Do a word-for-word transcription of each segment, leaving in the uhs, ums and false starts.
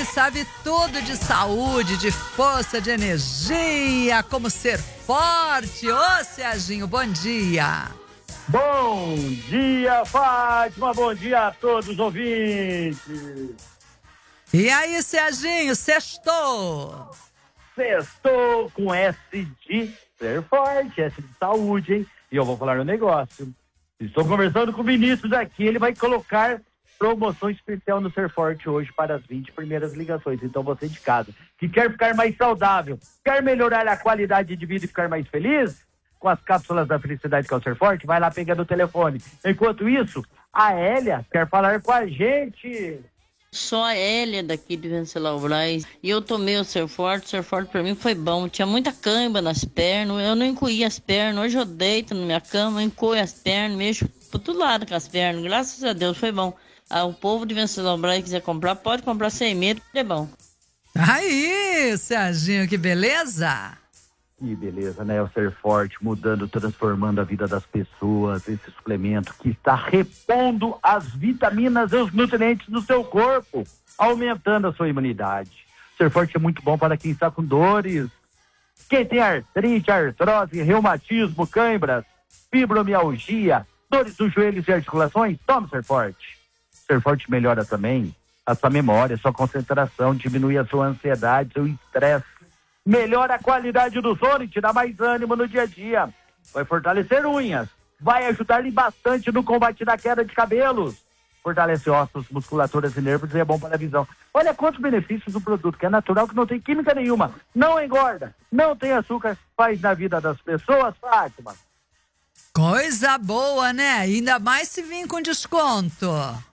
sabe tudo de saúde, de força, de energia, como ser forte. Ô, Serginho, bom dia. Bom dia, Fátima. Bom dia a todos os ouvintes. E aí, Serginho, sextou? Sextou com S de ser forte, S de saúde, hein? E eu vou falar um negócio. Estou conversando com o Vinícius aqui, ele vai colocar promoção especial no Ser Forte hoje para as vinte primeiras ligações. Então você de casa, que quer ficar mais saudável, quer melhorar a qualidade de vida e ficar mais feliz, com as cápsulas da felicidade que é o Ser Forte, vai lá pegando o telefone. Enquanto isso, a Hélia quer falar com a gente. Sou a Hélia daqui de Venceslau Braz e eu tomei o Ser Forte. O Ser Forte pra mim foi bom. Tinha muita cãibra nas pernas, eu não encolhia as pernas. Hoje eu deito na minha cama, encolho as pernas, mexo por todo lado com as pernas. Graças a Deus, foi bom. Ah, o povo de Venceslau Braz quiser comprar, pode comprar sem medo, é bom. Aí, Serginho, que beleza! Que beleza, né? O Ser Forte mudando, transformando a vida das pessoas. Esse suplemento que está repondo as vitaminas e os nutrientes do seu corpo, aumentando a sua imunidade. O Ser Forte é muito bom para quem está com dores. Quem tem artrite, artrose, reumatismo, cãibras, fibromialgia, dores dos joelhos e articulações, tome Ser Forte. Ser Forte melhora também a sua memória, a sua concentração, diminui a sua ansiedade, seu estresse. Melhora a qualidade do sono e te dá mais ânimo no dia a dia. Vai fortalecer unhas. Vai ajudar-lhe bastante no combate da queda de cabelos. Fortalece ossos, musculaturas e nervos e é bom para a visão. Olha quantos benefícios do produto, que é natural, que não tem química nenhuma. Não engorda, não tem açúcar. Faz na vida das pessoas, Fátima. Coisa boa, né? Ainda mais se vir com desconto.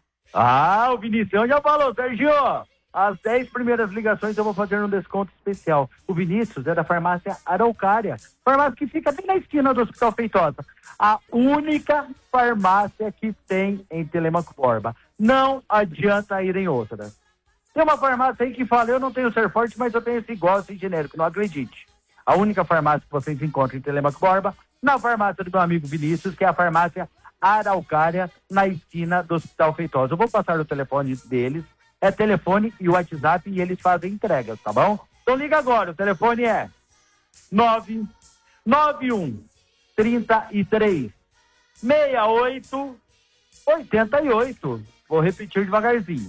Ah, o Vinicius já falou, Sergio. As dez primeiras ligações eu vou fazer um desconto especial. O Vinícius é da farmácia Araucária, farmácia que fica bem na esquina do Hospital Feitosa. A única farmácia que tem em Telemaco Borba. Não adianta ir em outra. Tem uma farmácia aí que fala, eu não tenho Ser Forte, mas eu tenho esse igual, esse genérico, não acredite. A única farmácia que vocês encontram em Telemaco Borba, na farmácia do meu amigo Vinícius, que é a farmácia Araucária, na esquina do Hospital Feitosa. Eu vou passar o telefone deles. É telefone e o WhatsApp e eles fazem entregas, tá bom? Então liga agora, o telefone é nove nove um trinta e três sessenta e oito oitenta e oito. Vou repetir devagarzinho.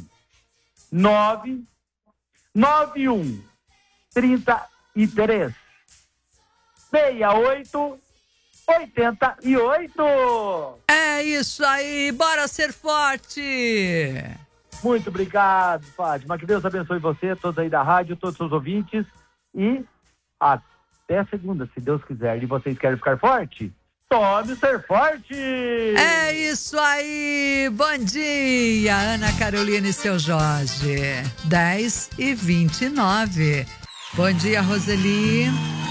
nove nove um trinta e três sessenta e oito oitenta e oito. É isso aí, bora ser forte! Muito obrigado, Fátima. Que Deus abençoe você, todos aí da rádio, todos os seus ouvintes. E até segunda, se Deus quiser. E vocês querem ficar forte? Tome Ser Forte! É isso aí! Bom dia, Ana Carolina e seu Jorge. dez e vinte e nove. Bom dia, Roseli.